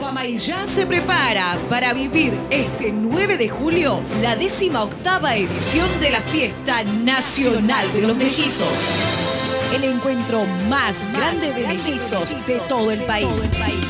Guamaillá se prepara para vivir este 9 de julio la 18ª edición de la Fiesta Nacional de los Mellizos. El encuentro más grande de mellizos de todo el país.